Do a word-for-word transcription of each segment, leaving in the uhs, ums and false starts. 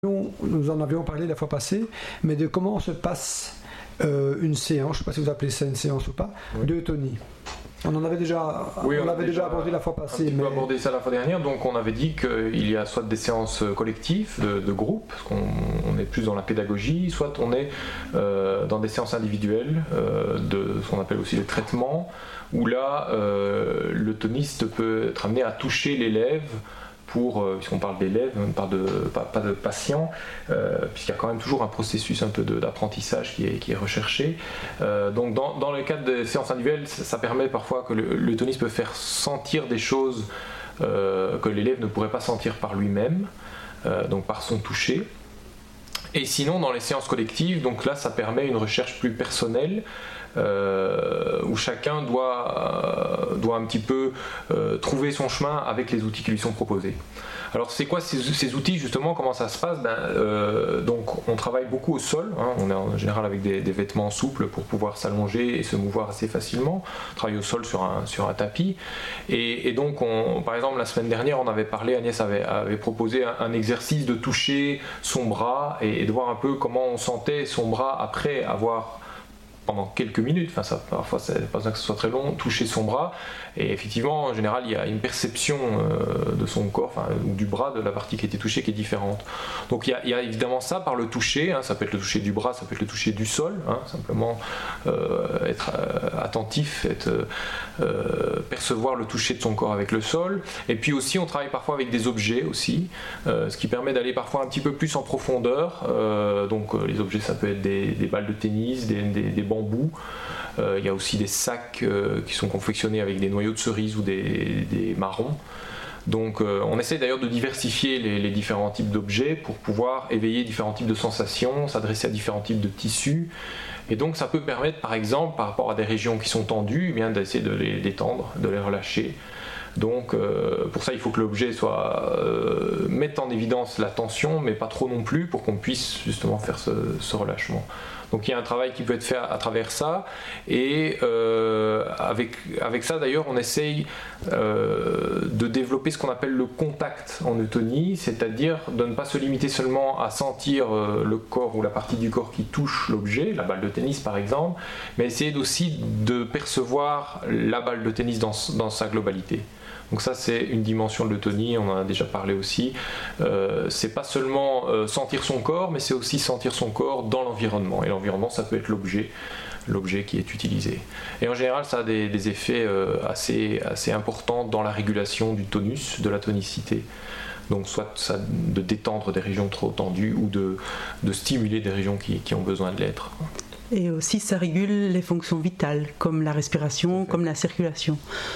nous en avions parlé la fois passée, mais de comment se passe euh, une séance, je ne sais pas si vous appelez ça une séance ou pas, oui. d'eutonie. On en avait déjà, oui, on, on avait déjà abordé la fois passée. On a mais... abordé ça la fois dernière, donc on avait dit qu'il y a soit des séances collectives, de, de groupe, parce qu'on on est plus dans la pédagogie, soit on est euh, dans des séances individuelles, euh, de ce qu'on appelle aussi le traitement, où là, euh, l'eutoniste peut être amené à toucher l'élève, pour, euh, puisqu'on parle d'élèves, on parle de, pas, pas de patients, euh, puisqu'il y a quand même toujours un processus un peu de, d'apprentissage qui est, qui est recherché. Euh, donc dans, dans le cadre des séances individuelles, ça, ça permet parfois que le, l'eutoniste peut faire sentir des choses euh, que l'élève ne pourrait pas sentir par lui-même, euh, donc par son toucher. Et sinon, dans les séances collectives, donc là, ça permet une recherche plus personnelle, Euh, où chacun doit, euh, doit un petit peu euh, trouver son chemin avec les outils qui lui sont proposés. Alors c'est quoi ces, ces outils justement, comment ça se passe? ben, euh, donc on travaille beaucoup au sol, hein, on est en général avec des, des vêtements souples pour pouvoir s'allonger et se mouvoir assez facilement, on travaille au sol sur un, sur un tapis, et, et donc on, par exemple la semaine dernière on avait parlé, Agnès avait, avait proposé un, un exercice de toucher son bras et, et de voir un peu comment on sentait son bras après avoir pendant quelques minutes, enfin ça, parfois c'est pas besoin que ce soit très long, toucher son bras, et effectivement en général il y a une perception euh, de son corps, enfin du bras, de la partie qui a été touchée qui est différente. Donc il y a, il y a évidemment ça par le toucher, hein, ça peut être le toucher du bras, ça peut être le toucher du sol, hein, simplement euh, être euh, attentif, être, euh, percevoir le toucher de son corps avec le sol, et puis aussi on travaille parfois avec des objets aussi, euh, ce qui permet d'aller parfois un petit peu plus en profondeur, euh, donc euh, les objets ça peut être des, des balles de tennis, des, des, des bambous. Euh, il y a aussi des sacs euh, qui sont confectionnés avec des noyaux de cerises ou des, des marrons. Donc euh, on essaie d'ailleurs de diversifier les, les différents types d'objets pour pouvoir éveiller différents types de sensations, s'adresser à différents types de tissus. Et donc ça peut permettre par exemple par rapport à des régions qui sont tendues, eh bien, d'essayer de les détendre, de les relâcher. Donc euh, pour ça il faut que l'objet soit, euh, mette en évidence la tension mais pas trop non plus pour qu'on puisse justement faire ce, ce relâchement. Donc il y a un travail qui peut être fait à, à travers ça, et euh, avec, avec ça d'ailleurs on essaye euh, de développer ce qu'on appelle le contact en eutonie, c'est-à-dire de ne pas se limiter seulement à sentir euh, le corps ou la partie du corps qui touche l'objet, la balle de tennis par exemple, mais essayer aussi de percevoir la balle de tennis dans, dans sa globalité. Donc ça c'est une dimension de l'eutonie, on en a déjà parlé aussi. Euh, c'est pas seulement euh, sentir son corps, mais c'est aussi sentir son corps dans l'environnement. Et l'environnement ça peut être l'objet, l'objet qui est utilisé. Et en général ça a des, des effets euh, assez, assez importants dans la régulation du tonus, de la tonicité. Donc soit ça, de détendre des régions trop tendues ou de, de stimuler des régions qui, qui ont besoin de l'être. Et aussi, ça régule les fonctions vitales, comme la respiration, comme la circulation,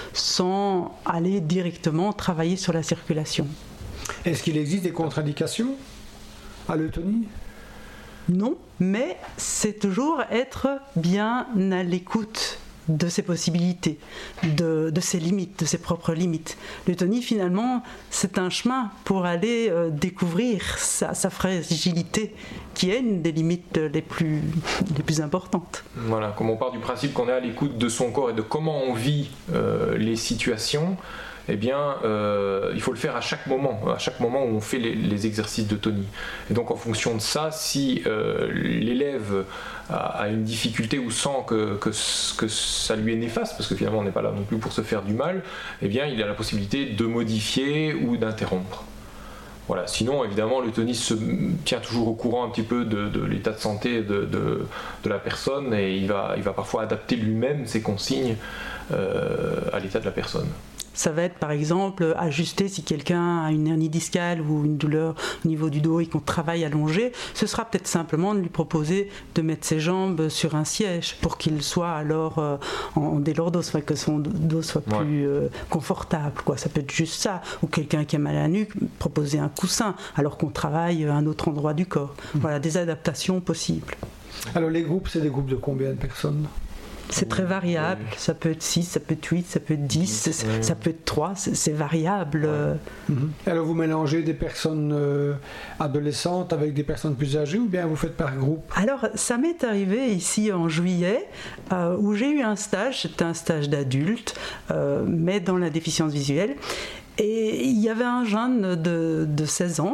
sans aller directement travailler sur la circulation. Est-ce qu'il existe des contre-indications à l'eutonie ? Non, mais c'est toujours être bien à l'écoute de ses possibilités, de, de ses limites, de ses propres limites. L'eutonie, finalement, c'est un chemin pour aller euh, découvrir sa, sa fragilité, qui est une des limites les plus, les plus importantes. Voilà, comme on part du principe qu'on est à l'écoute de son corps et de comment on vit euh, les situations, eh bien, euh, il faut le faire à chaque moment, à chaque moment où on fait les, les exercices d'eutonie. Et donc, en fonction de ça, si euh, l'élève a, a une difficulté ou sent que, que, que ça lui est néfaste, parce que finalement, on n'est pas là non plus pour se faire du mal, eh bien, il a la possibilité de modifier ou d'interrompre. Voilà. Sinon, évidemment, l'eutoniste se tient toujours au courant un petit peu de, de l'état de santé de, de, de la personne, et il va, il va parfois adapter lui-même ses consignes euh, à l'état de la personne. Ça va être par exemple ajuster si quelqu'un a une hernie discale ou une douleur au niveau du dos et qu'on travaille allongé, ce sera peut-être simplement de lui proposer de mettre ses jambes sur un siège pour qu'il soit alors euh, en délordose, enfin, que son dos soit plus ouais. euh, confortable, quoi. Ça peut être juste ça. Ou quelqu'un qui a mal à la nuque, proposer un coussin alors qu'on travaille à un autre endroit du corps. Mmh. Voilà, des adaptations possibles. Alors les groupes, c'est des groupes de combien de personnes ? C'est très variable, oui. Ça peut être six, ça peut être huit, ça peut être dix, oui. Ça peut être trois, c'est, c'est variable. Ouais. Mm-hmm. Alors vous mélangez des personnes euh, adolescentes avec des personnes plus âgées ou bien vous faites par groupe ? Alors ça m'est arrivé ici en juillet euh, où j'ai eu un stage, c'était un stage d'adulte, euh, mais dans la déficience visuelle. Et il y avait un jeune de, de seize ans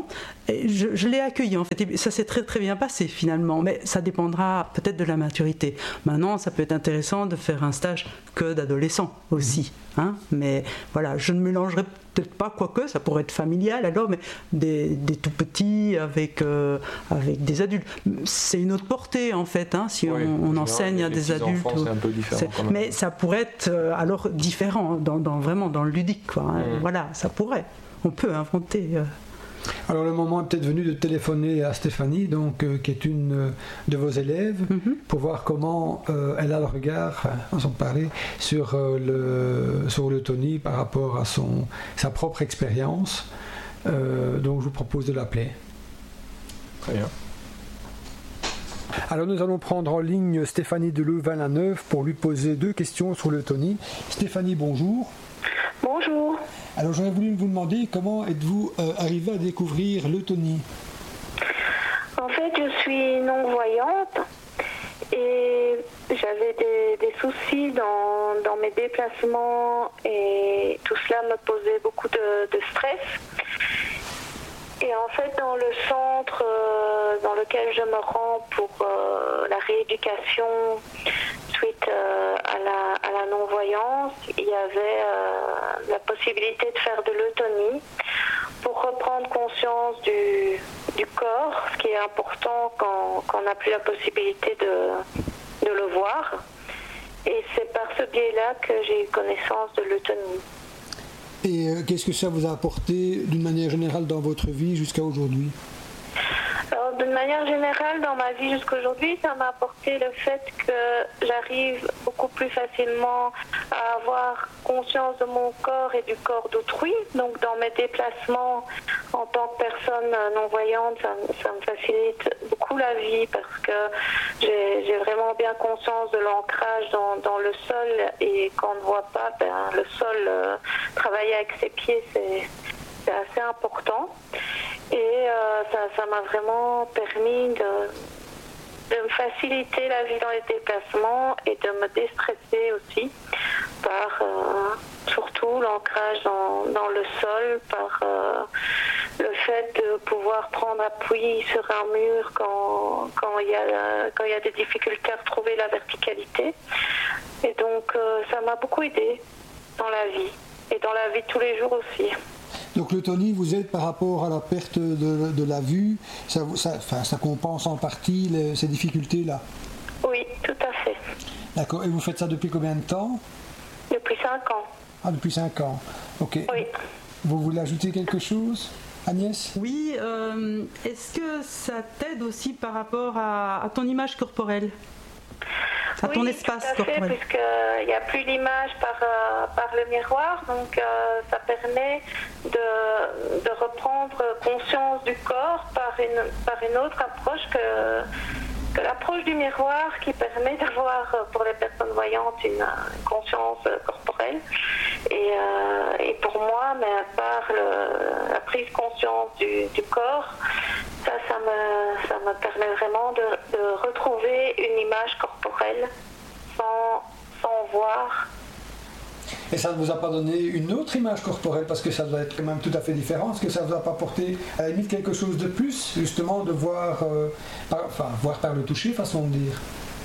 je, je l'ai accueilli en fait, et ça s'est très très bien passé finalement, mais ça dépendra peut-être de la maturité. Maintenant, ça peut être intéressant de faire un stage que d'adolescents aussi, hein, mais voilà, je ne mélangerai peut-être pas, quoique ça pourrait être familial alors, mais des, des tout petits avec, euh, avec des adultes. C'est une autre portée en fait, hein, si oui, on, on enseigne à des adultes. Enfants, ou, c'est un peu différent quand même. Mais ça pourrait être euh, alors différent, dans, dans, vraiment dans le ludique, quoi, hein. Mmh. Voilà, ça pourrait. On peut inventer. Euh... Alors le moment est peut-être venu de téléphoner à Stéphanie, donc, euh, qui est une euh, de vos élèves, mm-hmm. pour voir comment euh, elle a le regard, en son parler, sur, euh, le, sur l'eutonie par rapport à son, sa propre expérience. Euh, donc je vous propose de l'appeler. Très bien. Alors nous allons prendre en ligne Stéphanie de Louvain-la-Neuve pour lui poser deux questions sur l'eutonie. Stéphanie, bonjour. Bonjour. Alors j'aurais voulu vous demander comment êtes-vous euh, arrivée à découvrir l'eutonie? En fait, je suis non-voyante et j'avais des, des soucis dans, dans mes déplacements et tout cela me posait beaucoup de, de stress. Et en fait, dans le centre euh, dans lequel je me rends pour euh, la rééducation suite euh, à la, à la non-voyance, il y avait euh, la possibilité de faire de l'eutonie pour reprendre conscience du, du corps, ce qui est important quand, quand on n'a plus la possibilité de, de le voir. Et c'est par ce biais-là que j'ai eu connaissance de l'eutonie. Et euh, qu'est-ce que ça vous a apporté d'une manière générale dans votre vie jusqu'à aujourd'hui? Alors, d'une manière générale, dans ma vie jusqu'à aujourd'hui, ça m'a apporté le fait que j'arrive beaucoup plus facilement à avoir conscience de mon corps et du corps d'autrui. Donc, dans mes déplacements en tant que personne non-voyante, ça, ça me facilite beaucoup la vie parce que j'ai, j'ai vraiment bien conscience de l'ancrage dans, dans le sol et quand on ne voit pas, ben, le sol, euh, travailler avec ses pieds, c'est, c'est assez important. Et euh, ça, ça m'a vraiment permis de, de me faciliter la vie dans les déplacements et de me déstresser aussi par euh, surtout l'ancrage dans, dans le sol, par euh, le fait de pouvoir prendre appui sur un mur quand, quand, il y a, quand il y a des difficultés à retrouver la verticalité. Et donc euh, ça m'a beaucoup aidé dans la vie et dans la vie de tous les jours aussi. Donc l'eutonie vous aide par rapport à la perte de, de la vue, ça, ça, enfin, ça compense en partie les, ces difficultés-là? Oui, tout à fait. D'accord, et vous faites ça depuis combien de temps? Depuis cinq ans. Ah, depuis cinq ans, ok. Oui. Vous voulez ajouter quelque chose, Agnès? Oui, euh, est-ce que ça t'aide aussi par rapport à, à ton image corporelle? À ton oui, espace tout à fait, corporel. puisqu'il n'y a plus l'image par, euh, par le miroir, donc euh, ça permet de, de reprendre conscience du corps par une, par une autre approche que, que l'approche du miroir qui permet d'avoir pour les personnes voyantes une, une conscience corporelle. Et, euh, et pour moi, mais par le, la prise de conscience du, du corps, ça, ça me, ça me permet vraiment de, de retrouver une image corporelle sans, sans voir. Et ça ne vous a pas donné une autre image corporelle, parce que ça doit être quand même tout à fait différent. Est-ce que ça ne vous a pas apporté à la limite quelque chose de plus, justement, de voir, euh, par, enfin, voir par le toucher, façon de dire?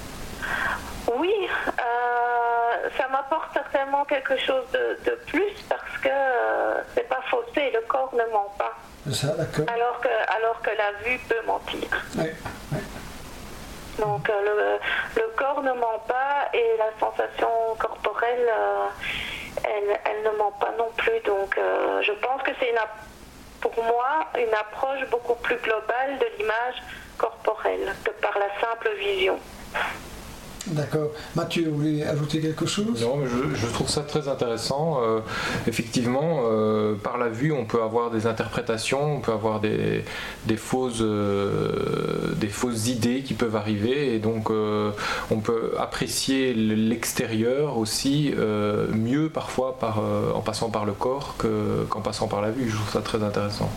Oui, euh, ça m'apporte certainement quelque chose de, de plus, parce que euh, c'est pas faussé, le corps ne ment pas. Ça, d'accord. Alors que, alors que la vue peut mentir. Oui, oui. Donc euh, le, le corps ne ment pas et la sensation corporelle, euh, elle, elle ne ment pas non plus. Donc euh, je pense que c'est une, pour moi une approche beaucoup plus globale de l'image corporelle que par la simple vision. D'accord. Mathieu, vous voulez ajouter quelque chose? Non, mais je, je trouve ça très intéressant. Euh, effectivement, euh, par la vue, on peut avoir des interprétations, on peut avoir des, des, fausses, euh, des fausses idées qui peuvent arriver, et donc euh, on peut apprécier l'extérieur aussi euh, mieux parfois par, euh, en passant par le corps que, qu'en passant par la vue. Je trouve ça très intéressant.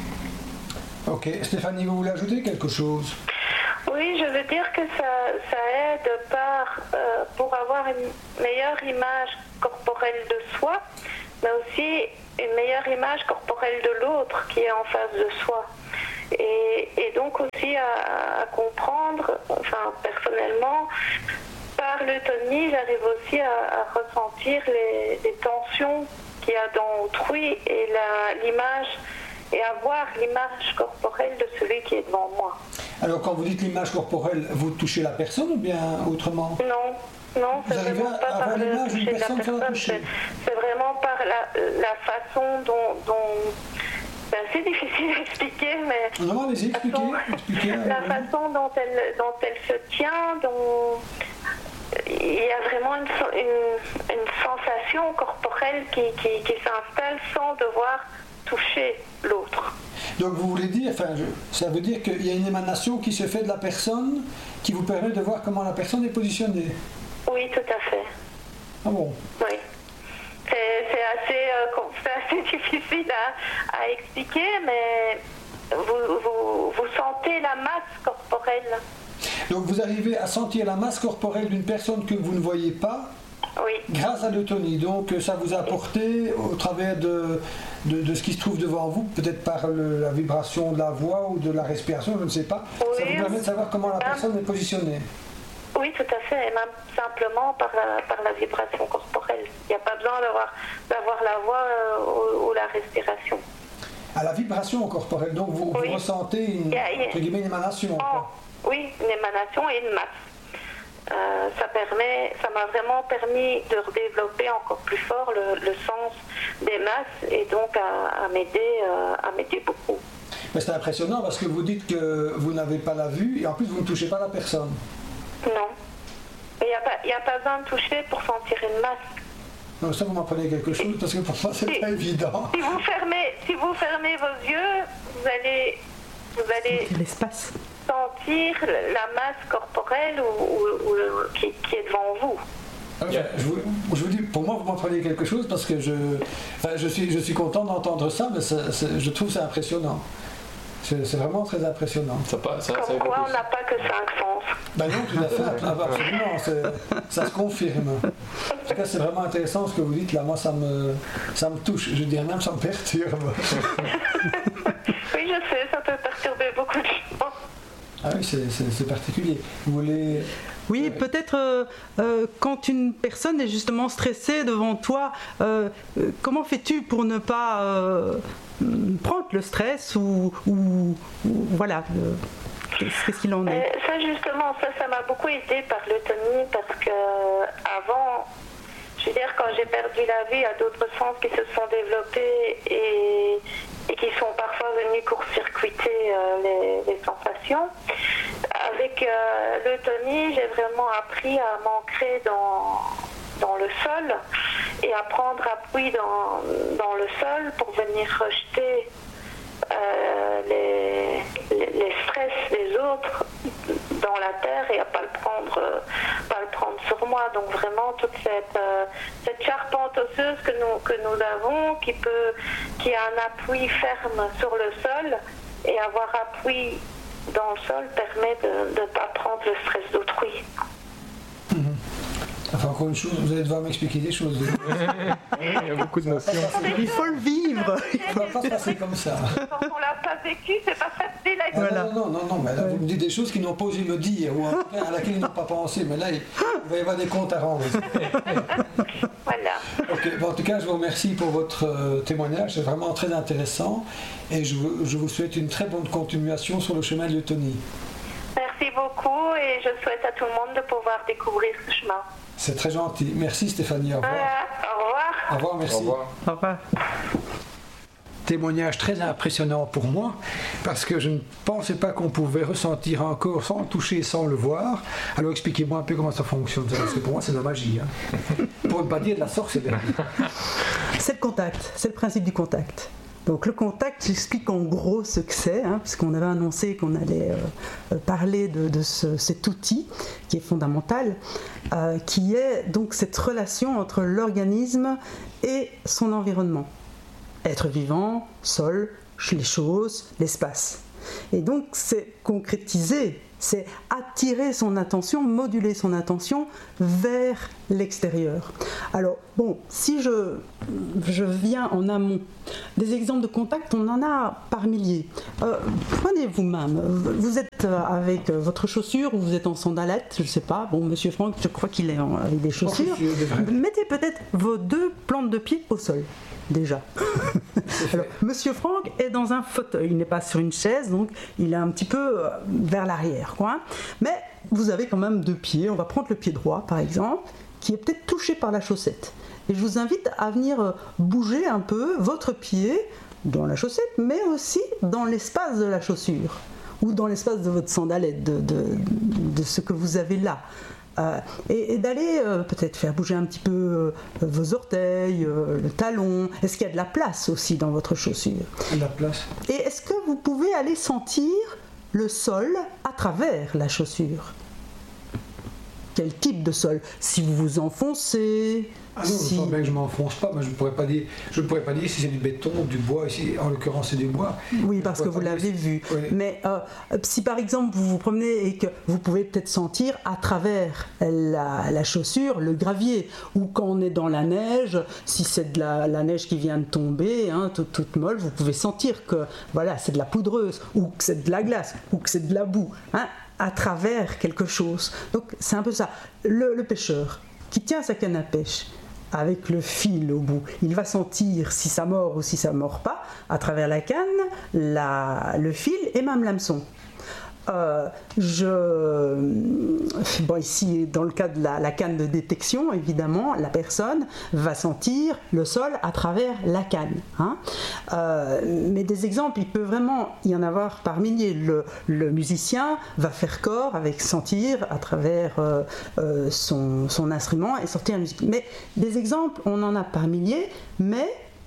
Ok. Stéphanie, vous voulez ajouter quelque chose? Oui, je veux dire que ça, ça aide par, euh, pour avoir une meilleure image corporelle de soi, mais aussi une meilleure image corporelle de l'autre qui est en face de soi. Et, et donc aussi à, à comprendre, enfin personnellement, par l'eutonie, j'arrive aussi à, à ressentir les, les tensions qu'il y a dans autrui et la, l'image, et à voir l'image corporelle de celui qui est devant moi. Alors quand vous dites l'image corporelle, vous touchez la personne ou bien autrement? Non, non, c'est vraiment pas par le toucher de la personne, c'est, c'est vraiment par la, la façon dont... dont c'est assez difficile à expliquer, mais... Non, allez-y, expliquez, façon, expliquez. La euh, façon dont elle, dont elle se tient, dont... Il y a vraiment une, une, une sensation corporelle qui, qui, qui s'installe sans devoir toucher l'autre. Donc vous voulez dire, enfin, je, ça veut dire qu'il y a une émanation qui se fait de la personne qui vous permet de voir comment la personne est positionnée? Oui, tout à fait. Ah bon? Oui. C'est, c'est, assez, euh, c'est assez difficile à, à expliquer, mais vous, vous, vous sentez la masse corporelle. Donc vous arrivez à sentir la masse corporelle d'une personne que vous ne voyez pas, oui, grâce à l'eutonie. Donc ça vous a apporté au travers de, de, de ce qui se trouve devant vous, peut-être par le, la vibration de la voix ou de la respiration, je ne sais pas. Oui, ça vous permet de savoir comment la personne est positionnée. Oui, tout à fait, et même simplement par la, par la vibration corporelle. Il n'y a pas besoin d'avoir, d'avoir la voix euh, ou, ou la respiration. À la vibration corporelle, donc vous, oui. vous ressentez une, yeah, yeah. entre guillemets, une émanation. Oh, oui, une émanation et une masse. Euh, ça permet, ça m'a vraiment permis de redévelopper encore plus fort le, le sens des masses et donc à, à m'aider, euh, à m'aider beaucoup. Mais c'est impressionnant parce que vous dites que vous n'avez pas la vue et en plus vous ne touchez pas la personne. Non. Il n'y a pas, il n'y a pas besoin de toucher pour sentir une masse. Non, ça vous m'apprenez quelque chose parce que pour moi c'est si, pas évident. Si vous fermez, si vous fermez vos yeux, vous allez, vous allez l'espace. sentir la masse corporelle ou, ou, ou, qui, qui est devant vous. Alors, je, vous, je vous dis, pour moi vous m'apprenez quelque chose parce que je, enfin, je suis, je suis content d'entendre ça, mais c'est, c'est, je trouve ça impressionnant. C'est, c'est vraiment très impressionnant. Ça pas, ça, Comme ça quoi on n'a pas que cinq sens. Ben non, tout à fait, absolument, c'est, ça se confirme. En tout cas, c'est vraiment intéressant ce que vous dites là. Moi, ça me, ça me touche. Je dirais même, ça me perturbe. Oui, je sais, ça peut perturber beaucoup de gens. Ah oui, c'est, c'est, c'est particulier. Vous voulez... Oui, peut-être euh, euh, quand une personne est justement stressée devant toi, euh, euh, comment fais-tu pour ne pas euh, prendre le stress ou, ou, ou voilà, euh, qu'est-ce qu'il en est? euh, Ça justement, ça, ça m'a beaucoup aidé par l'eutonie parce que avant, je veux dire, quand j'ai perdu la vue, il y a d'autres sens qui se sont développés et, et qui sont parfois venus court-circuiter euh, les, les sensations. Avec euh, l'eutonie, j'ai vraiment appris à m'ancrer dans, dans le sol et à prendre appui dans, dans le sol pour venir rejeter euh, les, les, les stress des autres dans la terre et à pas le prendre, euh, pas le prendre sur moi. Donc vraiment toute cette, euh, cette charpente osseuse que nous, que nous avons, qui peut, qui a un appui ferme sur le sol et avoir appui dans le sol permet de ne pas prendre le stress d'autrui. Mmh. Enfin, encore une chose, vous allez devoir m'expliquer des choses. Il y a beaucoup de notions. Il faut le vivre. Il ne va pas se passer comme ça. Quand on ne l'a pas vécu, c'est pas facile à ah, voilà. Non, non, non, non, mais là, vous me dites des choses qu'ils n'ont pas osé me dire, ou à laquelle ils n'ont pas pensé, mais là, il, il va y avoir des comptes à rendre. Voilà. Okay. Bon, en tout cas, je vous remercie pour votre euh, témoignage, c'est vraiment très intéressant, et je, je vous souhaite une très bonne continuation sur le chemin de l'eutonie. Merci beaucoup, et je souhaite à tout le monde de pouvoir découvrir ce chemin. C'est très gentil. Merci Stéphanie, au revoir. Euh, au revoir. Au revoir, merci. Au revoir. Au revoir. Témoignage très impressionnant pour moi, parce que je ne pensais pas qu'on pouvait ressentir un corps sans le toucher, sans le voir. Alors expliquez-moi un peu comment ça fonctionne, parce que pour moi c'est de la magie. Hein. Pour ne pas dire de la sorcellerie. C'est le contact, c'est le principe du contact. Donc le contact, j'explique en gros ce que c'est, hein, puisqu'on avait annoncé qu'on allait euh, parler de, de ce, cet outil qui est fondamental, euh, qui est donc cette relation entre l'organisme et son environnement. Être vivant, sol, les choses, l'espace. Et donc c'est concrétiser, c'est attirer son attention, moduler son attention vers l'extérieur. Alors bon, si je, je viens en amont, des exemples de contact, on en a par milliers. Euh, prenez vous-même, vous êtes avec votre chaussure ou vous êtes en sandalette, je ne sais pas, bon monsieur Franck, je crois qu'il est en, avec des chaussures. Mettez peut-être vos deux plantes de pied au sol. Déjà. Alors, monsieur Franck est dans un fauteuil, il n'est pas sur une chaise, donc il est un petit peu vers l'arrière, quoi. Mais vous avez quand même deux pieds, on va prendre le pied droit par exemple, qui est peut-être touché par la chaussette. Et je vous invite à venir bouger un peu votre pied dans la chaussette, mais aussi dans l'espace de la chaussure, ou dans l'espace de votre sandalette, de, de, de ce que vous avez là. Euh, et, et d'aller euh, peut-être faire bouger un petit peu euh, vos orteils, euh, le talon. Est-ce qu'il y a de la place aussi dans votre chaussure ? De la place. Et est-ce que vous pouvez aller sentir le sol à travers la chaussure ? Quel type de sol ? Si vous vous enfoncez... Ah non, si... je sens bien que je ne m'enfonce pas, mais je ne pourrais pas dire, je ne pourrais pas dire si c'est du béton ou du bois, ici en l'occurrence c'est du bois. Oui, parce que vous l'avez vu. Oui. Mais euh, si par exemple vous vous promenez et que vous pouvez peut-être sentir à travers la, la chaussure le gravier, ou quand on est dans la neige, si c'est de la, la neige qui vient de tomber, hein, toute, toute molle, vous pouvez sentir que voilà, c'est de la poudreuse, ou que c'est de la glace, ou que c'est de la boue, hein, à travers quelque chose. Donc c'est un peu ça. Le, le pêcheur qui tient sa canne à pêche, avec le fil au bout, il va sentir si ça mord ou si ça mord pas à travers la canne, la, le fil et même l'hameçon. Euh, je, bon, ici, dans le cas de la, la canne de détection, évidemment, la personne va sentir le sol à travers la canne. Hein. Euh, mais des exemples, il peut vraiment y en avoir par milliers. Le, le musicien va faire corps avec sentir à travers euh, euh, son, son instrument et sortir la musique. Mais des exemples, on en a par milliers, mais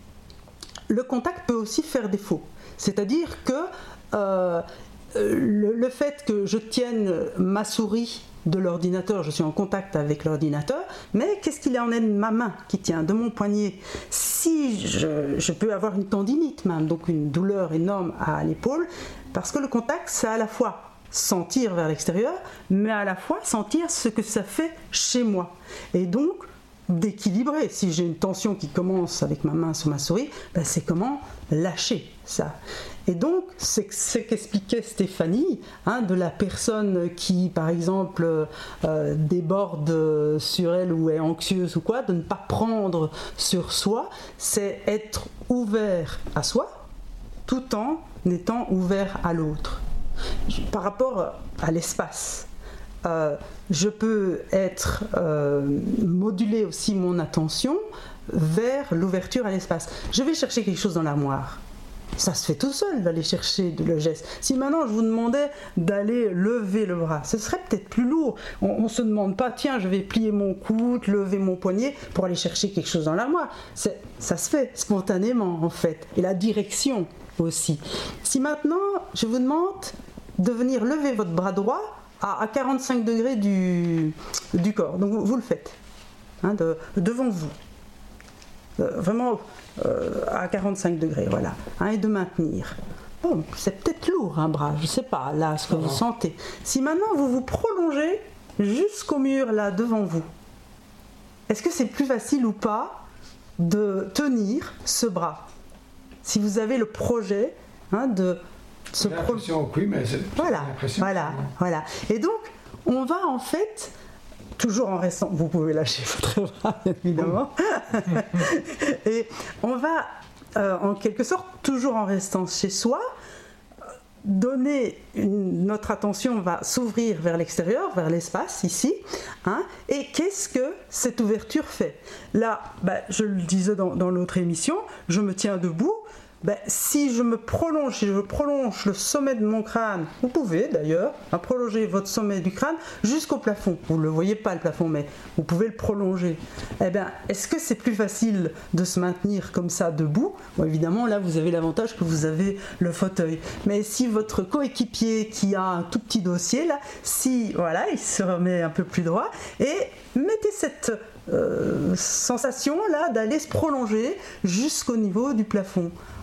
le contact peut aussi faire défaut. C'est-à-dire que euh, Le, le fait que je tienne ma souris de l'ordinateur, je suis en contact avec l'ordinateur, mais qu'est-ce qu'il en est de ma main qui tient, de mon poignet ? Si je, je peux avoir une tendinite même, donc une douleur énorme à l'épaule, parce que le contact, c'est à la fois sentir vers l'extérieur, mais à la fois sentir ce que ça fait chez moi. Et donc, d'équilibrer. Si j'ai une tension qui commence avec ma main sur ma souris, ben c'est comment lâcher ça. Et donc, c'est ce qu'expliquait Stéphanie, hein, de la personne qui, par exemple, euh, déborde sur elle ou est anxieuse ou quoi, de ne pas prendre sur soi, c'est être ouvert à soi, tout en étant ouvert à l'autre. Par rapport à l'espace, euh, je peux être euh, moduler aussi mon attention vers l'ouverture à l'espace. Je vais chercher quelque chose dans l'armoire. Ça se fait tout seul d'aller chercher le geste. Si maintenant je vous demandais d'aller lever le bras, ce serait peut-être plus lourd. On ne se demande pas, tiens, je vais plier mon coude, lever mon poignet pour aller chercher quelque chose dans l'armoire. C'est, ça se fait spontanément en fait. Et la direction aussi. Si maintenant je vous demande de venir lever votre bras droit à, à quarante-cinq degrés du, du corps, donc vous, vous le faites, hein, de, devant vous. Euh, vraiment euh, à quarante-cinq degrés, voilà, hein, et de maintenir. Bon, c'est peut-être lourd un bras, je ne sais pas, là, ce que vous sentez. Si maintenant vous vous prolongez jusqu'au mur, là, devant vous, est-ce que c'est plus facile ou pas de tenir ce bras ? Si vous avez le projet, hein, de se prolonger. Oui, mais c'est voilà, voilà, voilà. Et donc, on va en fait... toujours en restant, vous pouvez lâcher votre bras évidemment, et on va euh, en quelque sorte, toujours en restant chez soi, donner une, notre attention va s'ouvrir vers l'extérieur, vers l'espace ici, hein, et qu'est-ce que cette ouverture fait ? Là, bah, je le disais dans, dans l'autre émission, je me tiens debout. Ben, si je me prolonge, si je prolonge le sommet de mon crâne, vous pouvez d'ailleurs hein, prolonger votre sommet du crâne jusqu'au plafond. Vous ne le voyez pas le plafond, mais vous pouvez le prolonger. Eh bien, est-ce que c'est plus facile de se maintenir comme ça debout ? Bon, évidemment, là, vous avez l'avantage que vous avez le fauteuil. Mais si votre coéquipier qui a un tout petit dossier, là, si voilà, il se remet un peu plus droit, et mettez cette euh, sensation là d'aller se prolonger jusqu'au niveau du plafond.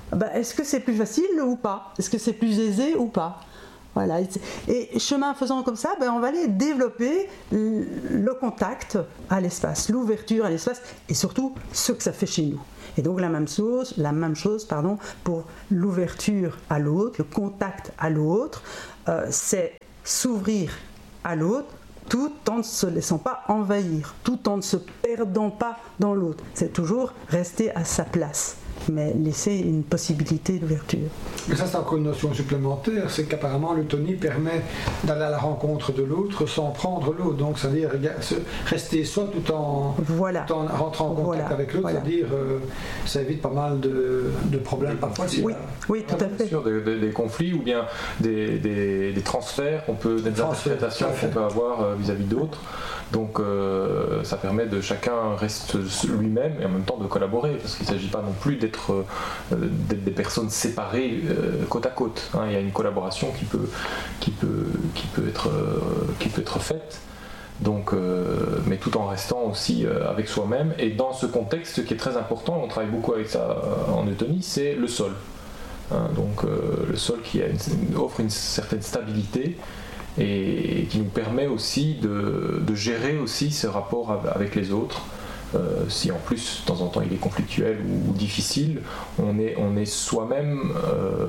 ben, est-ce que c'est plus facile ou pas? Est-ce que c'est plus aisé ou pas? Voilà. Et chemin faisant comme ça, ben on va aller développer le contact à l'espace, l'ouverture à l'espace et surtout ce que ça fait chez nous. Et donc la même chose, la même chose pardon, pour l'ouverture à l'autre, le contact à l'autre, euh, c'est s'ouvrir à l'autre tout en ne se laissant pas envahir, tout en ne se perdant pas dans l'autre. C'est toujours rester à sa place, mais laisser une possibilité d'ouverture. Mais ça, c'est encore une notion supplémentaire, c'est qu'apparemment l'eutonie permet d'aller à la rencontre de l'autre sans prendre l'autre. Donc, c'est-à-dire rester soi tout en, voilà. tout en rentrant en contact voilà. avec l'autre, voilà. C'est-à-dire euh, ça évite pas mal de, de problèmes parfois. Oui, oui, tout à fait. Sûr, des, des, des conflits ou bien des, des, des transferts, on peut, des Transfert, interprétations qu'on peut avoir euh, vis-à-vis d'autres. Donc euh, ça permet de chacun reste lui-même et en même temps de collaborer, parce qu'il ne s'agit pas non plus d'être, euh, d'être des personnes séparées euh, côte à côte. Hein. Il y a une collaboration qui peut, qui peut, qui peut, être, euh, qui peut être faite. Donc, euh, mais tout en restant aussi euh, avec soi-même. Et dans ce contexte, ce qui est très important, on travaille beaucoup avec ça en eutonie, c'est le sol. Hein. Donc euh, le sol qui a une, offre une certaine stabilité et qui nous permet aussi de, de gérer aussi ce rapport avec les autres. Euh, si en plus de temps en temps il est conflictuel ou, ou difficile, on est, on est soi-même, euh,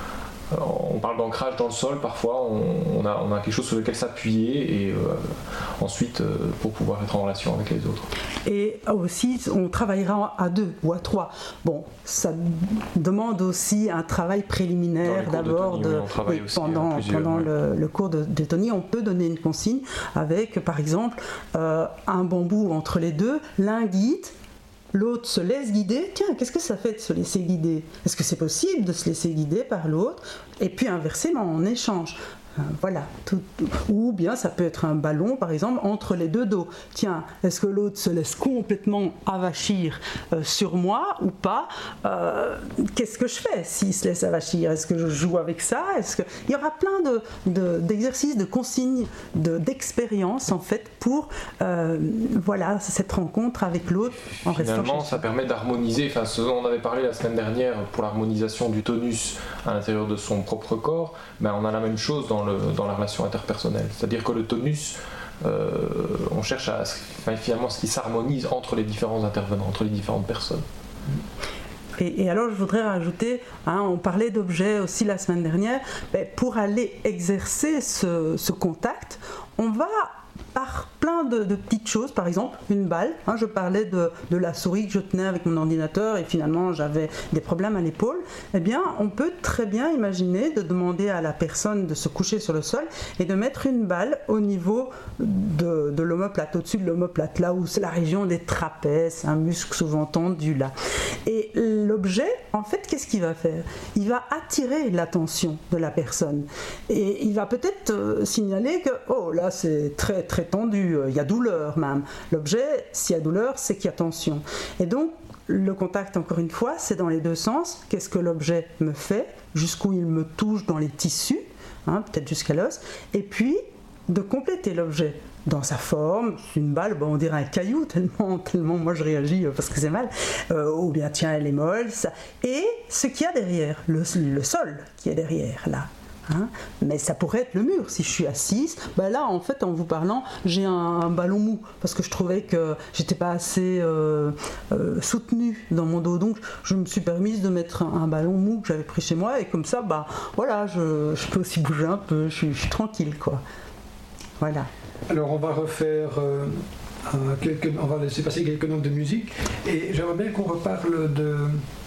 on parle d'ancrage dans le sol parfois, on, on, a, on a quelque chose sur lequel s'appuyer et euh, ensuite euh, pour pouvoir être en relation avec les autres. Et aussi on travaillera à deux ou à trois. Bon, ça demande aussi un travail préliminaire d'abord de, oui, pendant, plusieurs, pendant ouais. le, le cours d'eutonie. On peut donner une consigne avec par exemple euh, un bambou entre les deux, l'un guide, l'autre se laisse guider. Tiens, qu'est-ce que ça fait de se laisser guider? Est-ce que c'est possible de se laisser guider par l'autre? Et puis inversement, on échange. Voilà. Tout, ou bien ça peut être un ballon, par exemple, entre les deux dos. Tiens, est-ce que l'autre se laisse complètement avachir euh, sur moi ou pas? euh, Qu'est-ce que je fais s'il se laisse avachir? Est-ce que je joue avec ça? Est-ce que... Il y aura plein de, de, d'exercices, de consignes, de, d'expériences en fait pour euh, voilà, cette rencontre avec l'autre en restant chez Finalement, ça permet d'harmoniser. Enfin, ce dont on avait parlé la semaine dernière pour l'harmonisation du tonus à l'intérieur de son propre corps, ben, on a la même chose dans Le, dans la relation interpersonnelle. C'est-à-dire que le tonus, euh, on cherche à enfin, finalement ce qui s'harmonise entre les différents intervenants, entre les différentes personnes. Et, et alors je voudrais rajouter, hein, on parlait d'objets aussi la semaine dernière, ben, pour aller exercer ce, ce contact, on va par plein de, de petites choses, par exemple une balle, hein, je parlais de, de la souris que je tenais avec mon ordinateur et finalement j'avais des problèmes à l'épaule. Eh bien on peut très bien imaginer de demander à la personne de se coucher sur le sol et de mettre une balle au niveau de, de l'omoplate, au-dessus de l'omoplate, là où c'est la région des trapèzes, un muscle souvent tendu là. Et l'objet, en fait, qu'est-ce qu'il va faire? Il va attirer l'attention de la personne et il va peut-être euh, signaler que oh là c'est très très tendu, il y a douleur même. L'objet, s'il y a douleur, c'est qu'il y a tension. Et donc, le contact, encore une fois, c'est dans les deux sens. Qu'est-ce que l'objet me fait? Jusqu'où il me touche dans les tissus, hein, peut-être jusqu'à l'os. Et puis, de compléter l'objet dans sa forme, une balle, bon, on dirait un caillou, tellement, tellement moi je réagis parce que c'est mal, euh, ou bien tiens, elle est molle, ça. Et ce qu'il y a derrière, le, le sol qui est derrière, là. Hein, mais ça pourrait être le mur. Si je suis assise, ben là en fait en vous parlant j'ai un, un ballon mou parce que je trouvais que j'étais pas assez euh, euh, soutenue dans mon dos, donc je me suis permise de mettre un, un ballon mou que j'avais pris chez moi et comme ça bah voilà je, je peux aussi bouger un peu, je suis, je suis tranquille quoi. Voilà. Alors on va refaire euh, euh, quelques, on va laisser passer quelques notes de musique et j'aimerais bien qu'on reparle de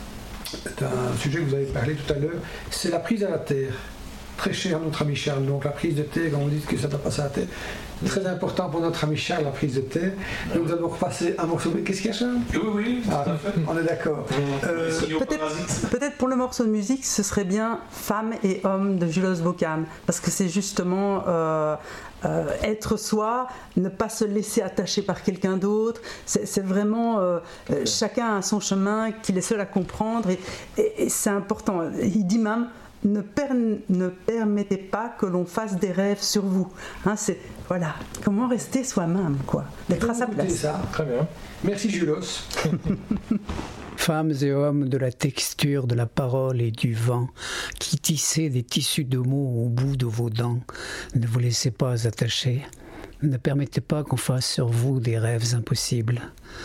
d'un sujet que vous avez parlé tout à l'heure, c'est la prise à la terre. Très cher à notre ami Charles, donc la prise de terre, on dit que ça doit passer à la terre. Très important pour notre ami Charles, la prise de terre. Donc nous allons repasser un morceau. Qu'est-ce qu'il y a, Charles? Oui, oui, ah, on est d'accord. Euh, peut-être, peut-être pour le morceau de musique, ce serait bien Femmes et Hommes de Julos Bocam, parce que c'est justement euh, euh, être soi, ne pas se laisser attacher par quelqu'un d'autre. C'est, c'est vraiment euh, euh, chacun a son chemin qu'il est seul à comprendre, et, et, et c'est important. Il dit même Ne, per, ne permettez pas que l'on fasse des rêves sur vous. Hein, c'est, voilà, comment rester soi-même, quoi, d'être à sa place. Ça. Très bien. Merci Julos. Femmes et hommes de la texture de la parole et du vent, qui tissez des tissus de mots au bout de vos dents, ne vous laissez pas attacher. Ne permettez pas qu'on fasse sur vous des rêves impossibles.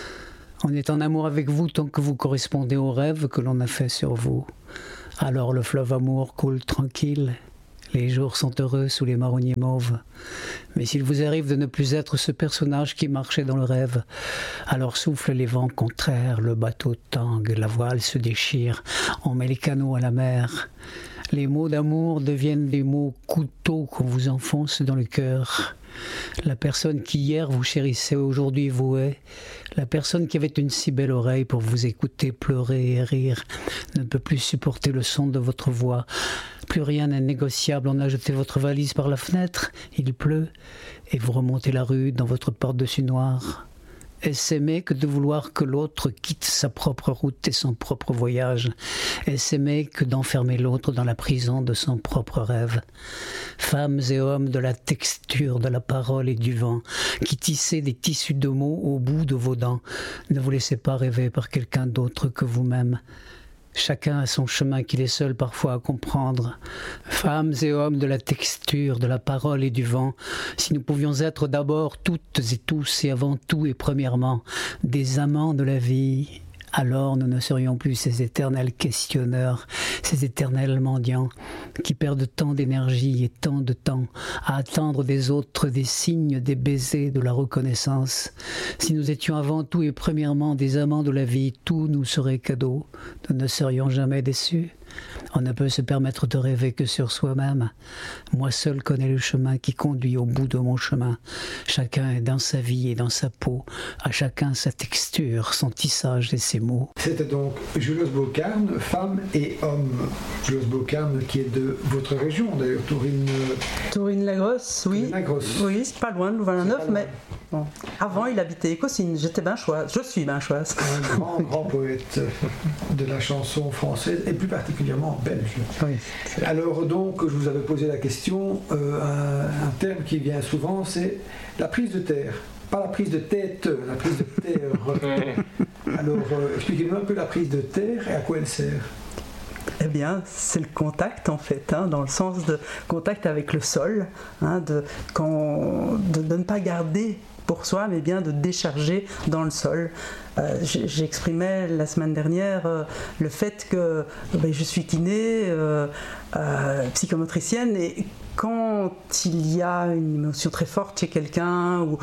On est en amour avec vous tant que vous correspondez aux rêves que l'on a fait sur vous. Alors le fleuve amour coule tranquille. Les jours sont heureux sous les marronniers mauves. Mais s'il vous arrive de ne plus être ce personnage qui marchait dans le rêve, alors soufflent les vents contraires, le bateau tangue, la voile se déchire, on met les canots à la mer. Les mots d'amour deviennent des mots couteaux qu'on vous enfonce dans le cœur. La personne qui hier vous chérissait aujourd'hui vous hait. La personne qui avait une si belle oreille pour vous écouter pleurer et rire ne peut plus supporter le son de votre voix. Plus rien n'est négociable, on a jeté votre valise par la fenêtre, il pleut, et vous remontez la rue dans votre par-dessus noir. Est-ce aimer que de vouloir que l'autre quitte sa propre route et son propre voyage? Est-ce aimer que d'enfermer l'autre dans la prison de son propre rêve? Femmes et hommes de la texture de la parole et du vent, qui tissez des tissus de mots au bout de vos dents, ne vous laissez pas rêver par quelqu'un d'autre que vous-même. Chacun a son chemin qu'il est seul parfois à comprendre. Femmes et hommes de la texture, de la parole et du vent, si nous pouvions être d'abord toutes et tous et avant tout et premièrement des amants de la vie, alors nous ne serions plus ces éternels questionneurs, ces éternels mendiants qui perdent tant d'énergie et tant de temps à attendre des autres des signes, des baisers, de la reconnaissance. Si nous étions avant tout et premièrement des amants de la vie, tout nous serait cadeau, nous ne serions jamais déçus. On ne peut se permettre de rêver que sur soi-même. Moi seul connais le chemin qui conduit au bout de mon chemin. Chacun est dans sa vie et dans sa peau, à chacun sa texture, son tissage et ses mots. C'était donc Julius Bocarne, femme et homme. Julius Bocarne qui est de votre région d'ailleurs, Tourine. Tourine-la-Grosse, oui. Tourine-la-Grosse. Oui, c'est pas loin de Louvain-la-Neuve, mais bon. Avant il habitait Écossine, j'étais binchoise, je suis binchoise. Un grand, grand poète de la chanson française et plus particulièrement belge. Oui. Alors donc, je vous avais posé la question, euh, un, un terme qui vient souvent, c'est la prise de terre. Pas la prise de tête, la prise de terre. Alors, euh, expliquez-nous un peu la prise de terre et à quoi elle sert. Eh bien, c'est le contact en fait, hein, dans le sens de contact avec le sol, hein, de, quand, de, de ne pas garder pour soi, mais bien de décharger dans le sol. Euh, j'exprimais la semaine dernière euh, le fait que ben, je suis kiné, euh, euh, psychomotricienne, et quand il y a une émotion très forte chez quelqu'un ou,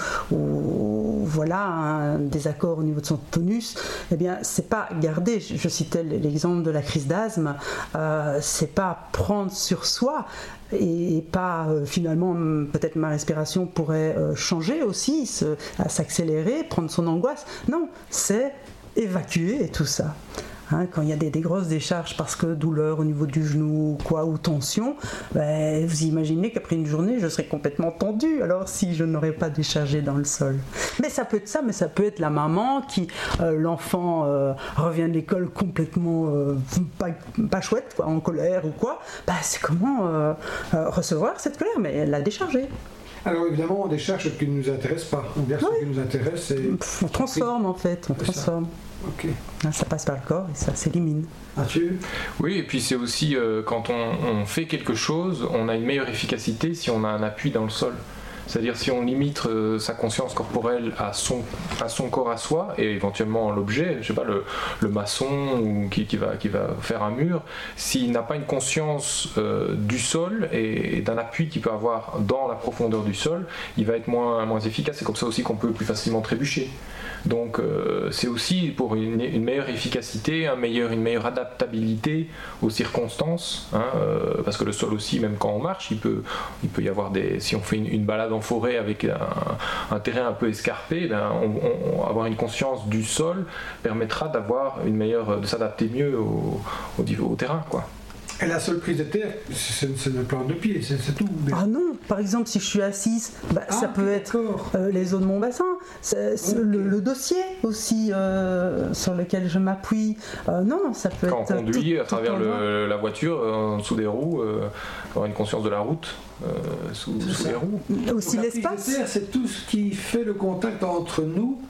ou voilà un désaccord au niveau de son tonus, eh bien c'est pas garder. Je, je citais l'exemple de la crise d'asthme, euh, c'est pas prendre sur soi. Et pas euh, finalement peut-être ma respiration pourrait euh, changer aussi, se, s'accélérer, prendre son angoisse. Non, c'est évacuer tout ça. Hein, quand il y a des, des grosses décharges parce que douleur au niveau du genou quoi, ou tension, ben, vous imaginez qu'après une journée je serais complètement tendue alors si je n'aurais pas déchargé dans le sol. Mais ça peut être ça, mais ça peut être la maman qui, euh, l'enfant euh, revient de l'école complètement euh, pas, pas chouette, quoi, en colère ou quoi, ben, c'est comment euh, euh, recevoir cette colère, mais elle l'a déchargée. Alors évidemment, on décharge ce qui ne nous intéresse pas. On garde oui. ce qui nous intéresse. Et... On transforme en fait, on transforme. Ok. Ça passe par le corps et ça s'élimine. Mathieu ? Oui, et puis c'est aussi euh, quand on, on fait quelque chose, on a une meilleure efficacité si on a un appui dans le sol. C'est-à-dire si on limite euh, sa conscience corporelle à son, à son corps à soi et éventuellement l'objet, je sais pas, le, le maçon ou qui, qui, va, qui va faire un mur, s'il n'a pas une conscience euh, du sol et, et d'un appui qu'il peut avoir dans la profondeur du sol, il va être moins, moins efficace. C'est comme ça aussi qu'on peut plus facilement trébucher. Donc euh, c'est aussi pour une, une meilleure efficacité, un meilleur, une meilleure adaptabilité aux circonstances, hein, euh, parce que le sol aussi, même quand on marche, il peut, il peut y avoir des... Si on fait une, une balade en forêt avec un, un terrain un peu escarpé, ben, on, on, avoir une conscience du sol permettra d'avoir une meilleure, de s'adapter mieux au, au, au terrain, quoi. Et la seule prise de terre, c'est une plante de pied, c'est, c'est tout. Mais... Ah non, par exemple, si je suis assise, bah, ah, ça peut être euh, les os de mon bassin, c'est, c'est okay. le, le dossier aussi euh, sur lequel je m'appuie. Euh, non, ça peut Quand être. Quand on conduit tout, à travers le, la voiture, en dessous des roues, euh, avoir une conscience de la route euh, sous, sous les roues. Aussi Donc, l'espace. La prise de terre, c'est tout ce qui fait le contact entre nous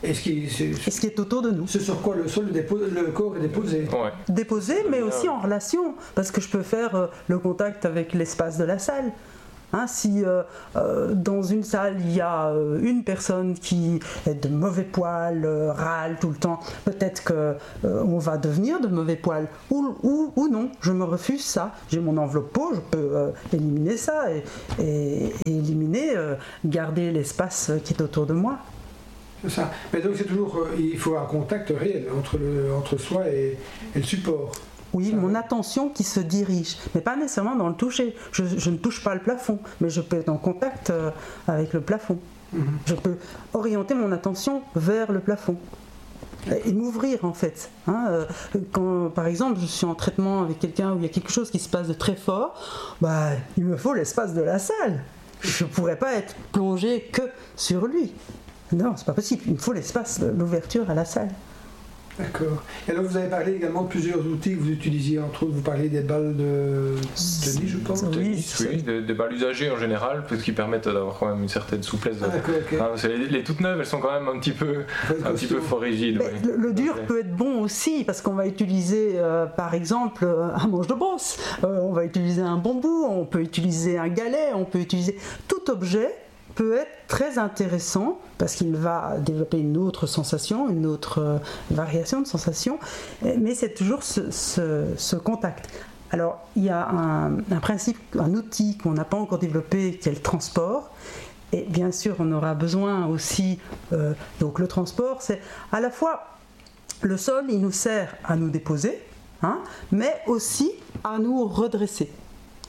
Et ce qui, c'est, et ce qui est autour de nous. C'est sur quoi le sol, le, dépose, le corps est déposé. Ouais. Déposé, mais aussi en relation, parce que je peux faire euh, le contact avec l'espace de la salle. Hein, si euh, euh, dans une salle il y a euh, une personne qui est de mauvais poil, euh, râle tout le temps, peut-être qu'on euh, va devenir de mauvais poil, ou, ou, ou non, je me refuse ça. J'ai mon enveloppe peau, je peux euh, éliminer ça et, et, et éliminer, euh, garder l'espace qui est autour de moi. C'est ça. Mais donc c'est toujours, euh, il faut un contact réel entre, le, entre soi et, et le support. Oui, mon attention qui se dirige, mais pas nécessairement dans le toucher. Je, je ne touche pas le plafond, mais je peux être en contact euh, avec le plafond. Mm-hmm. Je peux orienter mon attention vers le plafond et, et m'ouvrir en fait. Hein, euh, quand, par exemple, je suis en traitement avec quelqu'un où il y a quelque chose qui se passe de très fort, bah, il me faut l'espace de la salle. Je ne pourrais pas être plongé que sur lui. Non, c'est pas possible. Il me faut l'espace, l'ouverture à la salle. D'accord. Et alors vous avez parlé également de plusieurs outils que vous utilisiez, entre autres vous parlez des balles de tennis, je pense. Tennis, oui, des, des balles usagées en général, parce qu'ils permettent d'avoir quand même une certaine souplesse. Ah, d'accord, okay. Hein, les, les toutes neuves, elles sont quand même un petit peu, un petit peu fort rigides. Oui. Le, le dur peut être bon aussi, parce qu'on va utiliser euh, par exemple un manche de brosse, euh, on va utiliser un bambou, on peut utiliser un galet, on peut utiliser tout objet peut être très intéressant parce qu'il va développer une autre sensation, une autre euh, variation de sensation, mais c'est toujours ce, ce, ce contact. Alors, il y a un, un principe, un outil qu'on n'a pas encore développé qui est le transport. Et bien sûr, on aura besoin aussi, euh, donc le transport, c'est à la fois le sol, il nous sert à nous déposer, hein, mais aussi à nous redresser. D'accord ?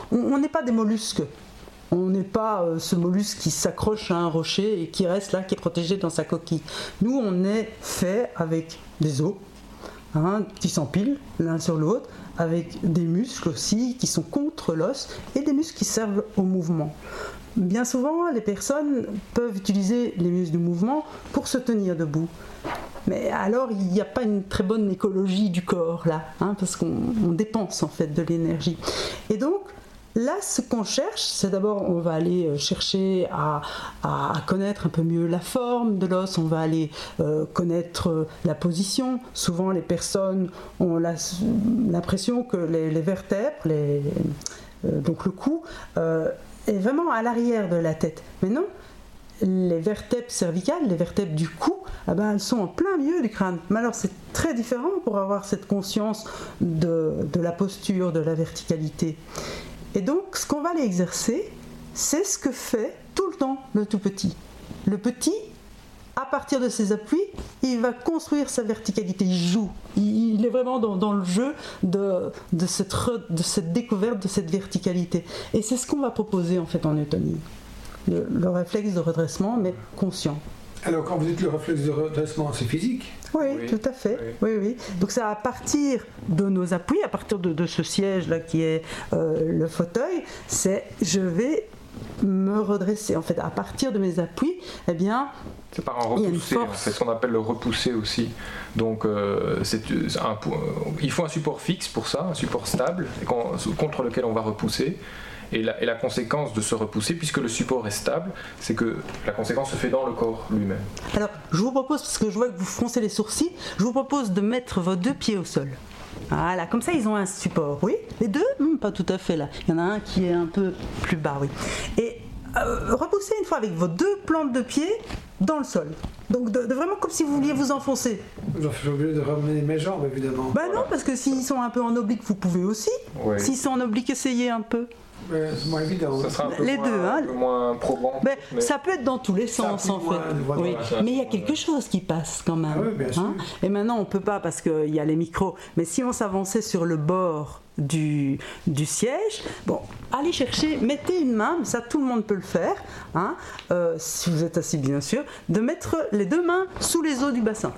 On n'est pas des mollusques. On n'est pas euh, ce mollusque qui s'accroche à un rocher et qui reste là, qui est protégé dans sa coquille. Nous, on est fait avec des os, hein, qui s'empilent l'un sur l'autre, avec des muscles aussi qui sont contre l'os et des muscles qui servent au mouvement. Bien souvent, les personnes peuvent utiliser les muscles du mouvement pour se tenir debout. Mais alors, il n'y a pas une très bonne écologie du corps là, hein, parce qu'on on dépense en fait de l'énergie. Et donc, là, ce qu'on cherche, c'est d'abord, on va aller chercher à, à, à connaître un peu mieux la forme de l'os, on va aller euh, connaître euh, la position. Souvent, les personnes ont la, l'impression que les, les vertèbres, les, euh, donc le cou, euh, est vraiment à l'arrière de la tête. Mais non, les vertèbres cervicales, les vertèbres du cou, eh ben, elles sont en plein milieu du crâne. Mais alors, c'est très différent pour avoir cette conscience de, de la posture, de la verticalité. Et donc, ce qu'on va aller exercer, c'est ce que fait tout le temps le tout petit. Le petit, à partir de ses appuis, il va construire sa verticalité, il joue. Il, il est vraiment dans, dans le jeu de, de, cette re, de cette découverte de cette verticalité. Et c'est ce qu'on va proposer en fait en eutonie. Le, le réflexe de redressement, mais conscient. Alors, quand vous dites le réflexe de redressement, c'est physique ? Oui, oui, tout à fait. Oui. Oui, oui. Donc c'est à partir de nos appuis, à partir de, de ce siège-là qui est euh, le fauteuil, c'est je vais me redresser. En fait, à partir de mes appuis, eh bien, c'est par un repousser, c'est ce qu'on appelle le repousser aussi. Donc, euh, c'est un, il faut un support fixe pour ça, un support stable, contre lequel on va repousser. Et la, et la conséquence de se repousser, puisque le support est stable, c'est que la conséquence se fait dans le corps lui-même. Alors, je vous propose, parce que je vois que vous froncez les sourcils, je vous propose de mettre vos deux pieds au sol. Voilà, comme ça ils ont un support, oui. Les deux, hum, pas tout à fait là. Il y en a un qui est un peu plus bas, oui. Et euh, repoussez une fois avec vos deux plantes de pied dans le sol. Donc de, de vraiment comme si vous vouliez vous enfoncer. Je suis obligé de ramener mes jambes, évidemment. Bah voilà. Non, parce que s'ils sont un peu en oblique, vous pouvez aussi. Oui. S'ils sont en oblique, essayez un peu. Mais c'est moins évident. Ça sera un peu les moins, deux, hein. un peu moins probant. Mais mais ça peut être dans tous les sens en fait. Voilà, oui. Mais il y a quelque chose qui passe quand même. Ah oui, bien sûr. Hein. Et maintenant on peut pas parce qu'il y a les micros. Mais si on s'avançait sur le bord du, du siège, bon, allez chercher, mettez une main, ça tout le monde peut le faire, hein, euh, si vous êtes assis bien sûr, de mettre les deux mains sous les os du bassin.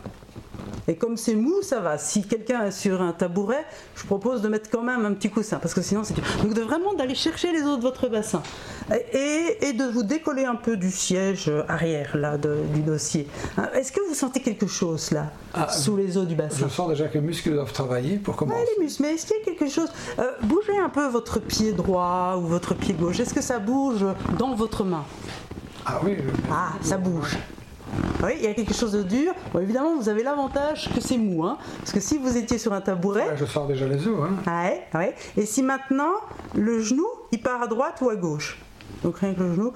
Et comme c'est mou, ça va. Si quelqu'un est sur un tabouret, je propose de mettre quand même un petit coussin, parce que sinon c'est dur. Donc de vraiment d'aller chercher les os de votre bassin. Et, et de vous décoller un peu du siège arrière, là, de, du dossier. Est-ce que vous sentez quelque chose, là, ah, sous les os du bassin ? Je sens déjà que les muscles doivent travailler pour commencer. Ouais, les muscles, mais est-ce qu'il y a quelque chose euh, bougez un peu votre pied droit ou votre pied gauche. Est-ce que ça bouge dans votre main ? Ah oui. oui ah, ça bouge. Oui, il y a quelque chose de dur. Bon, évidemment, vous avez l'avantage que c'est mou, hein, parce que si vous étiez sur un tabouret... Ouais, je sens déjà les os. Hein. Ouais, ouais. Et si maintenant, le genou, il part à droite ou à gauche, donc rien que le genou...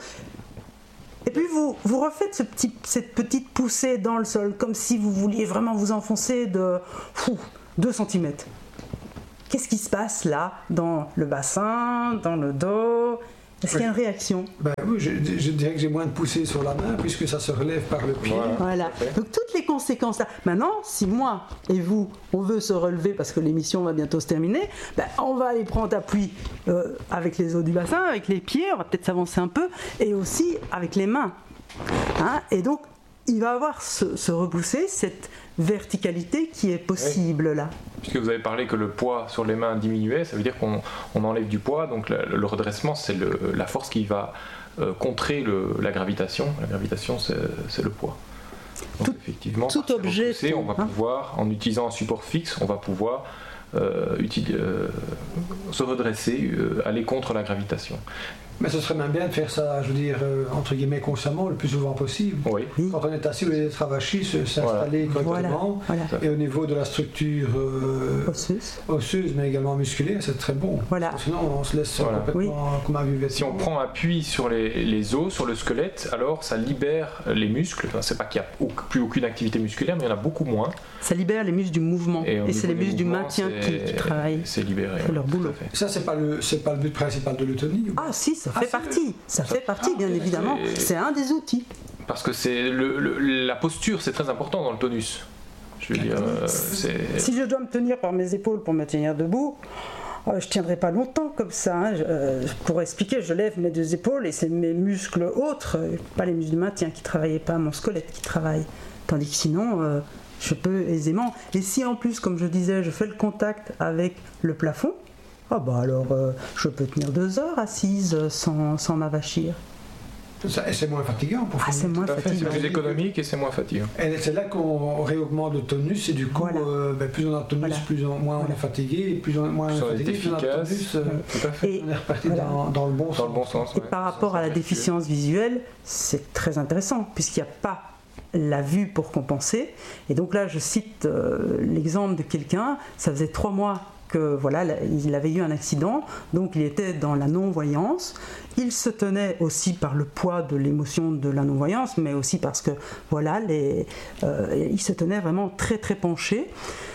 Et puis vous, vous refaites ce petit, cette petite poussée dans le sol, comme si vous vouliez vraiment vous enfoncer de deux centimètres. Qu'est-ce qui se passe là, dans le bassin, dans le dos ? Est-ce qu'il y a une réaction ? Ben oui, je, je dirais que j'ai moins de poussée sur la main, puisque ça se relève par le pied. Voilà. Voilà. Donc toutes les conséquences là. Maintenant, si moi et vous, on veut se relever parce que l'émission va bientôt se terminer, ben, on va aller prendre appui euh, avec les os du bassin, avec les pieds, on va peut-être s'avancer un peu, et aussi avec les mains. Hein, et donc, il va avoir se, se repousser cette verticalité qui est possible oui. là. Puisque vous avez parlé que le poids sur les mains diminuait, ça veut dire qu'on on enlève du poids, donc le, le redressement, c'est le, la force qui va euh, contrer le, la gravitation. La gravitation, c'est, c'est le poids. Donc, tout, effectivement, tout objet, repousser, on va hein. pouvoir, en utilisant un support fixe, on va pouvoir euh, utiliser, euh, se redresser, euh, aller contre la gravitation. Mais ce serait même bien de faire ça, je veux dire, euh, entre guillemets, consciemment, le plus souvent possible. Oui. Quand on est assis, au lieu d'être avachi, s'installer voilà. correctement. Voilà. Voilà. Et au niveau de la structure euh, osseuse. osseuse, mais également musculaire, c'est très bon. Voilà. Sinon, on se laisse voilà. complètement oui. comme un vieux. Si on prend appui sur les, les os, sur le squelette, alors ça libère les muscles. Enfin, c'est pas qu'il n'y a plus aucune activité musculaire, mais il y en a beaucoup moins. Ça libère les muscles du mouvement. Et, et c'est les muscles du maintien qui, qui travaillent. C'est libéré. C'est leur ouais, boulot. Ça, c'est pas le, c'est pas le but principal de l'eutonie. Ah si, ça fait ah, partie. Ça, ça fait partie, bien évidemment. C'est... c'est un des outils. Parce que c'est le, le, la posture, c'est très important dans le tonus. Je veux dire, euh, c'est... Si je dois me tenir par mes épaules pour me tenir debout, euh, je tiendrai pas longtemps comme ça. Hein. Je, euh, pour expliquer, je lève mes deux épaules et c'est mes muscles autres, pas les muscles du maintien qui travaillent, pas mon squelette qui travaille. Tandis que sinon, euh, je peux aisément. Et si en plus, comme je disais, je fais le contact avec le plafond, ah bah alors euh, je peux tenir deux heures assise sans, sans m'avachir. Ça, et c'est moins fatigant pour ah, c'est moins fatigant. C'est plus économique et c'est moins fatigant. Et c'est là qu'on réaugmente le tonus et du coup, voilà. euh, ben, plus on a de tonus, voilà. plus on, moins voilà. on est fatigué, et plus on, moins on est fatigué, plus on a de tonus, euh, tout à fait. Et on est reparti voilà. dans, dans le bon sens. Dans le bon sens et ouais. par rapport ça, à la déficience visuelle, c'est très intéressant puisqu'il n'y a pas la vue pour compenser. Et donc là, je cite euh, l'exemple de quelqu'un, ça faisait trois mois que voilà, il avait eu un accident, donc il était dans la non-voyance. Il se tenait aussi par le poids de l'émotion de la non-voyance, mais aussi parce que voilà, les, euh, il se tenait vraiment très très penché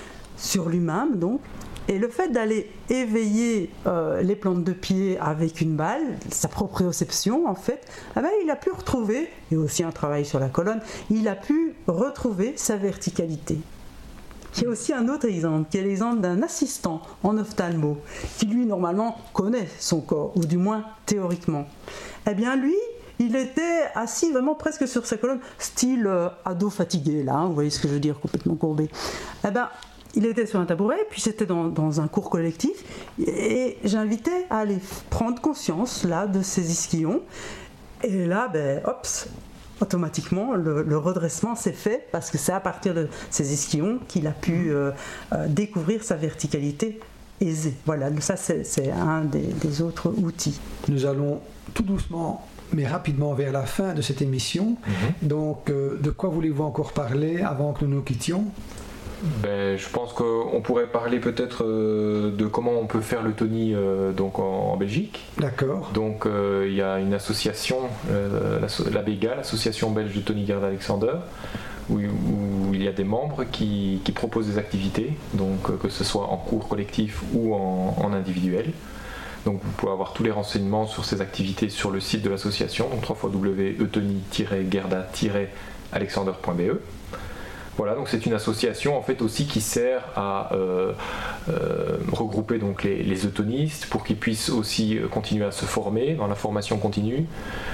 sur lui-même, donc. Et le fait d'aller éveiller euh, les plantes de pied avec une balle, sa proprioception en fait, eh ben, il a pu retrouver, et aussi un travail sur la colonne, il a pu retrouver sa verticalité. Il y a aussi un autre exemple, qui est l'exemple d'un assistant en ophtalmo, qui lui normalement connaît son corps, ou du moins théoriquement. Eh bien lui, il était assis vraiment presque sur sa colonne, style euh, ado fatigué, là, hein, vous voyez ce que je veux dire, complètement courbé. Eh bien, il était sur un tabouret, puis c'était dans, dans un cours collectif, et j'invitais à aller prendre conscience là de ces ischions, et là, ben, hop, automatiquement, le, le redressement s'est fait parce que c'est à partir de ces ischions qu'il a pu euh, euh, découvrir sa verticalité aisée. Voilà, ça c'est, c'est un des, des autres outils. Nous allons tout doucement mais rapidement vers la fin de cette émission. Mm-hmm. Donc, euh, de quoi voulez-vous encore parler avant que nous nous quittions ? Ben, je pense qu'on pourrait parler peut-être euh, de comment on peut faire l'eutonie euh, donc en, en Belgique. D'accord. Donc euh, il y a une association, euh, la, la BEGA, l'association belge d'eutonie Gerd Alexander, où, où il y a des membres qui, qui proposent des activités, donc euh, que ce soit en cours collectif ou en, en individuel. Donc vous pouvez avoir tous les renseignements sur ces activités sur le site de l'association, donc w w w point eutonie tiret gerda tiret alexander point b e. Voilà, donc c'est une association en fait aussi qui sert à euh, euh, regrouper donc les, les eutonistes pour qu'ils puissent aussi continuer à se former dans la formation continue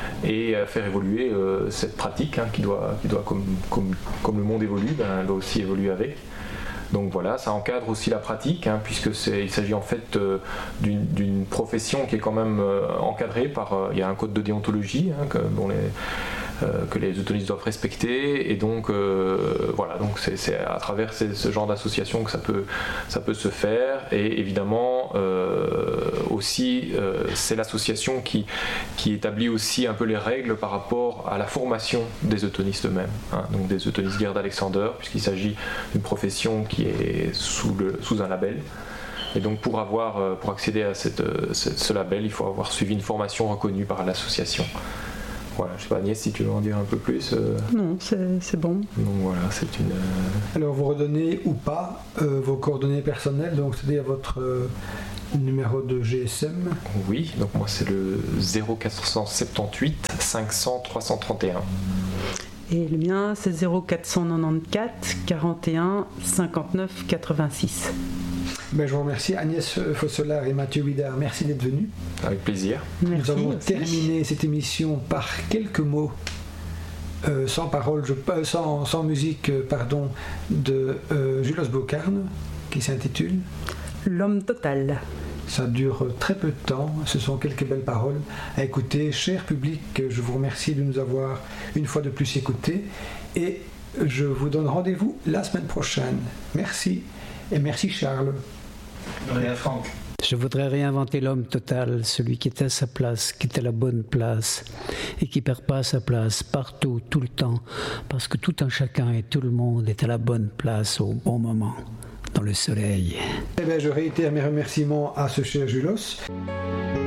et à faire évoluer euh, cette pratique hein, qui doit, qui doit comme, comme, comme le monde évolue, ben, elle doit aussi évoluer avec. Donc voilà, ça encadre aussi la pratique, hein, puisque c'est, il s'agit en fait euh, d'une, d'une profession qui est quand même euh, encadrée par, euh, il y a un code de déontologie hein, que, dont les Euh, que les eutonistes doivent respecter et donc euh, voilà donc c'est, c'est à travers ces, ce genre d'association que ça peut, ça peut se faire et évidemment maintenant euh, aussi, euh, c'est l'association qui, qui établit aussi un peu les règles par rapport à la formation des eutonistes eux-mêmes, hein, donc des eutonistes Gerd Alexander, puisqu'il s'agit d'une profession qui est sous, le, sous un label. Et donc pour, avoir, pour accéder à cette, cette, ce label, il faut avoir suivi une formation reconnue par l'association. Voilà, je ne sais pas Agnès si tu veux en dire un peu plus. Euh... Non, c'est bon. Donc voilà, c'est une. Euh... Alors vous redonnez ou pas euh, vos coordonnées personnelles, donc c'est-à-dire votre euh, numéro de G S M. Oui, donc moi c'est le zéro quatre cent soixante-dix-huit cinq cents trois cent trente et un. Et le mien c'est zéro quatre cent quatre-vingt-quatorze quarante et un cinquante-neuf quatre-vingt-six. Ben, je vous remercie Agnès Fossolar et Mathieu Huidard, merci d'être venus. Avec plaisir. Merci, Nous avons aussi. terminé cette émission par quelques mots, euh, sans parole, je, euh, sans, sans musique, euh, pardon, de euh, Julos Bocarne, qui s'intitule L'homme total. Ça dure très peu de temps, ce sont quelques belles paroles à écouter. Cher public, je vous remercie de nous avoir une fois de plus écoutés et je vous donne rendez-vous la semaine prochaine. Merci et merci Charles. Rien, Franck. Je voudrais réinventer l'homme total, celui qui est à sa place, qui est à la bonne place et qui perd pas sa place partout, tout le temps, parce que tout un chacun et tout le monde est à la bonne place au bon moment, dans le soleil. Eh bien, je réitère mes remerciements à ce cher Julos.